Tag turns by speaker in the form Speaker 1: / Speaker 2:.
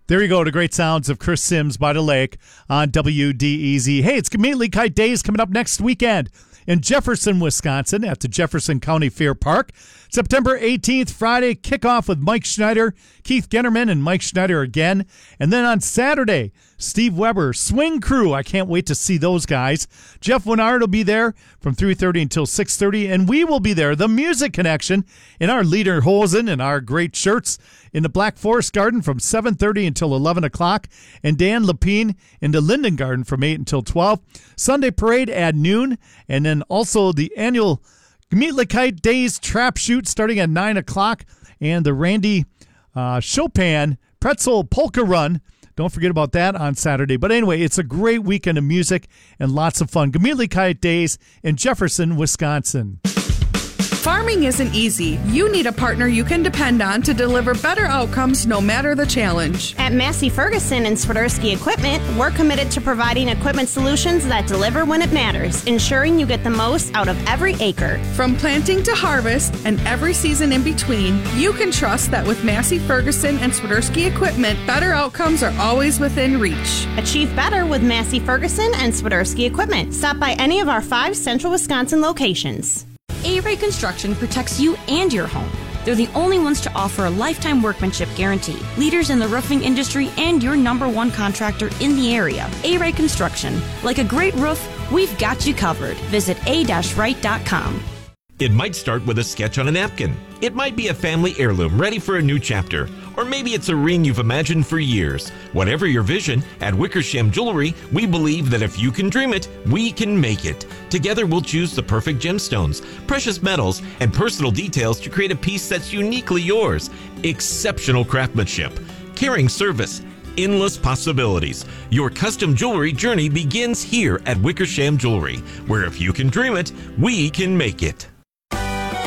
Speaker 1: There you go, the great sounds of Chris Sims by the lake on WDEZ. Hey, it's Gately Kite Days coming up next weekend in Jefferson, Wisconsin at the Jefferson County Fair Park. September 18th, Friday, kickoff with Mike Schneider, Keith Gennerman, and Mike Schneider again. And then on Saturday, Steve Weber, Swing Crew. I can't wait to see those guys. Jeff Winard will be there from 3:30 until 6:30, and we will be there, the Music Connection, in our lederhosen and our great shirts in the Black Forest Garden from 7:30 until 11 o'clock, and Dan Lepine in the Linden Garden from 8 until 12. Sunday Parade at noon, and then also the annual Gately Kite Days Trap Shoot starting at 9 o'clock, and the Randy Chopin Pretzel Polka Run. Don't forget about that on Saturday. But anyway, it's a great weekend of music and lots of fun. Gately Kite Days in Jefferson, Wisconsin.
Speaker 2: Farming isn't easy. You need a partner you can depend on to deliver better outcomes no matter the challenge.
Speaker 3: At Massey Ferguson and Swiderski Equipment, we're committed to providing equipment solutions that deliver when it matters, ensuring you get the most out of every acre.
Speaker 2: From planting to harvest and every season in between, you can trust that with Massey Ferguson and Swiderski Equipment, better outcomes are always within reach.
Speaker 3: Achieve better with Massey Ferguson and Swiderski Equipment. Stop by any of our 5 central Wisconsin locations.
Speaker 4: A-Ray Construction protects you and your home. They're the only ones to offer a lifetime workmanship guarantee. Leaders in the roofing industry and your #1 contractor in the area. A-Ray Construction. Like a great roof, we've got you covered. Visit a-right.com.
Speaker 5: It might start with a sketch on a napkin. It might be a family heirloom ready for a new chapter. Or maybe it's a ring you've imagined for years. Whatever your vision, at Wickersham Jewelry, we believe that if you can dream it, we can make it. Together we'll choose the perfect gemstones, precious metals, and personal details to create a piece that's uniquely yours. Exceptional craftsmanship, caring service, endless possibilities. Your custom jewelry journey begins here at Wickersham Jewelry, where if you can dream it, we can make it.